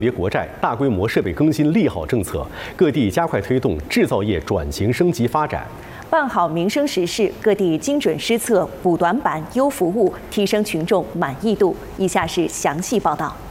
别国债、大规模设备更新利好政策，各地加快推动制造业转型升级发展。 办好民生实事，各地精准施策，补短板、优服务，提升群众满意度。以下是详细报道。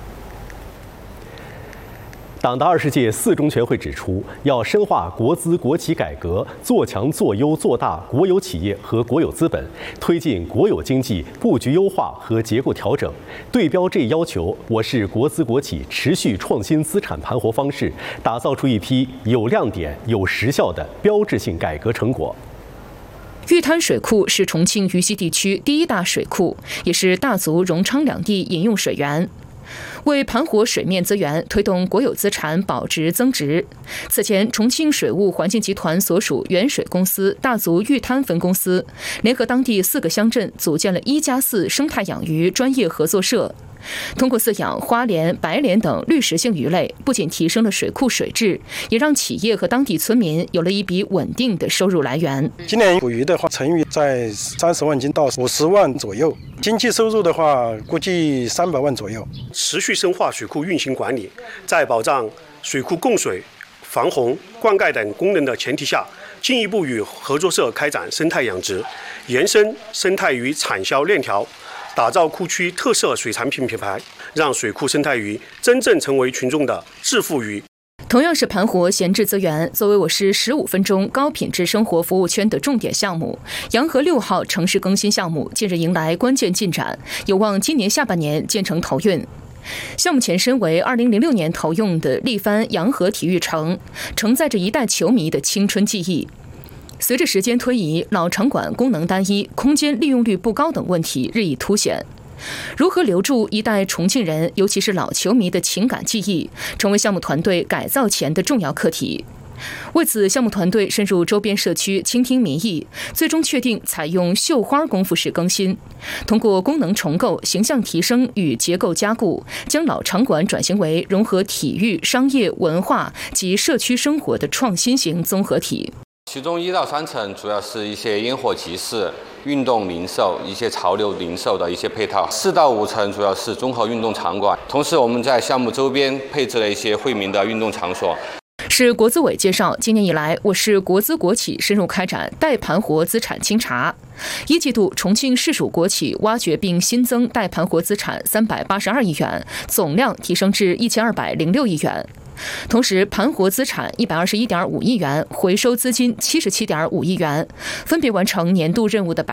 党的20届4中全会指出，要深化国资国企改革，做强做优做大国有企业和国有资本，推进国有经济布局优化和结构调整。对标这一要求，我市国资国企持续创新资产盘活方式，打造出一批有亮点、有实效的标志性改革成果。 玉滩水库是重庆渝西地区第一大水库，也是大足荣昌两地饮用水源。为盘活水面资源，推动国有资产保值增值。此前，重庆水务环境集团所属原水公司大足玉滩分公司联合当地4个乡镇，组建了1+4生态养鱼专业合作社。通过饲养花鲢、白鲢等滤食性鱼类，不仅提升了水库水质，也让企业和当地村民有了一笔稳定的收入来源。 今年捕鱼的话，成鱼在30万斤到50万左右，经济收入的话，估计300万左右。 持续深化水库运行管理，在保障水库供水、防洪、灌溉等功能的前提下，进一步与合作社开展生态养殖，延伸生态鱼产销链条，打造库区特色水产品品牌，让水库生态鱼真正成为群众的致富鱼。 同样是盘活闲置资源，作为我市15分钟高品质生活服务圈的重点项目，洋河6号城市更新项目近日迎来关键进展，有望今年下半年建成投运。项目前身为2006年投用的力帆洋河体育城，承载着一代球迷的青春记忆。随着时间推移，老场馆功能单一、空间利用率不高等问题日益凸显。如何留住一代重庆人，尤其是老球迷的情感记忆，成为项目团队改造前的重要课题。为此，项目团队深入周边社区倾听民意，最终确定采用绣花功夫式更新，通过功能重构、形象提升与结构加固，将老场馆转型为融合体育、商业、文化及社区生活的创新型综合体。 其中1到3层主要是一些烟火集市、运动零售、一些潮流零售的一些配套；4到5层主要是综合运动场馆。同时，我们在项目周边配置了一些惠民的运动场所。 是国资委介绍，今年以来，我市国资国企深入开展待盘活资产清查。1季度，重庆市属国企挖掘并新增待盘活资产382亿元，总量提升至1206亿元。同时，盘活资产121.5亿元，回收资金77.5亿元，分别完成年度任务的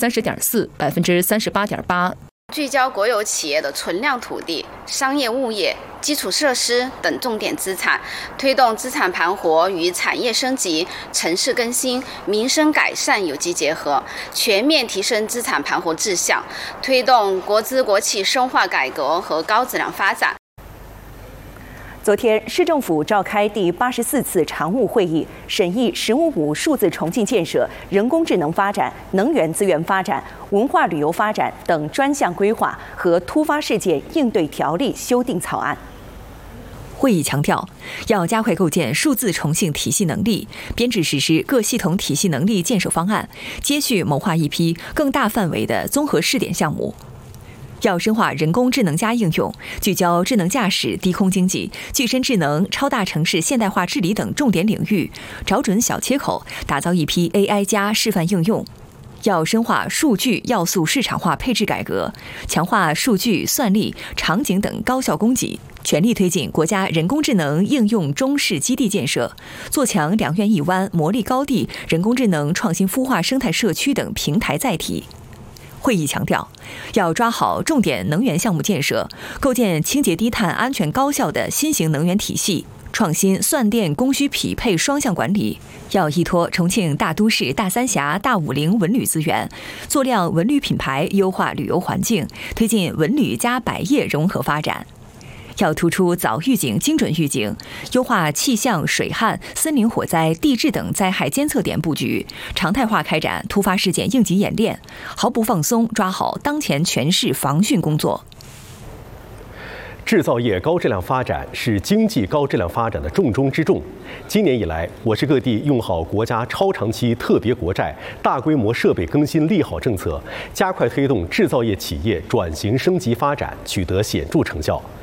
30.4%、38.8%。 聚焦国有企业的存量土地、商业物业、基础设施等重点资产，推动资产盘活与产业升级、城市更新、民生改善有机结合，全面提升资产盘活质效，推动国资国企深化改革和高质量发展。 昨天，市政府召开第84次常务会议，审议“十五五”数字重庆建设、人工智能发展、能源资源发展、文化旅游发展等专项规划和突发事件应对条例修订草案。 会议强调，要加快构建数字重庆体系能力，编制实施各系统体系能力建设方案，接续谋划一批更大范围的综合试点项目。要深化人工智能加应用，聚焦智能驾驶、低空经济、具身智能、超大城市现代化治理等重点领域，找准小切口，打造一批 AI 加示范应用。要深化数据要素市场化配置改革，强化数据、算力、场景等高效供给，全力推进国家人工智能应用中试基地建设，做强2院1湾、魔力高地、人工智能创新孵化生态社区等平台载体。会议强调，要抓好重点能源项目建设，构建清洁低碳、安全高效的新型能源体系，创新算电供需匹配双向管理。要依托重庆大都市、大三峡、大武陵文旅资源，做亮文旅品牌，优化旅游环境，推进文旅加百业融合发展。要突出早预警、精准预警，优化气象、水旱、森林火灾、地质等灾害监测点布局，常态化开展突发事件应急演练，毫不放松抓好当前全市防汛工作。 制造业高质量发展是经济高质量发展的重中之重。今年以来，我市各地用好国家超长期特别国债、大规模设备更新利好政策，加快推动制造业企业转型升级发展，取得显著成效。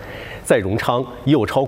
在荣昌已有超